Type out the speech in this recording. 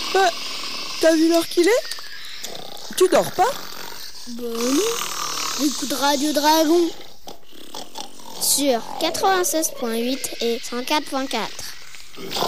T'as vu l'heure qu'il est? Tu dors pas? Bah non. Écoute Radio Dragon sur 96.8 et 104.4.